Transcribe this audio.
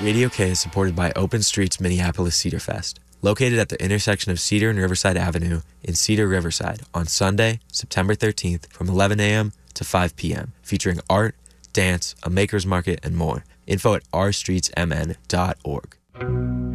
Radio K is supported by Open Streets Minneapolis Cedar Fest, located at the intersection of Cedar and Riverside Avenue in Cedar, Riverside, on Sunday, September 13th from 11 a.m. to 5 p.m., featuring art, dance, a maker's market, and more. Info at rstreetsmn.org.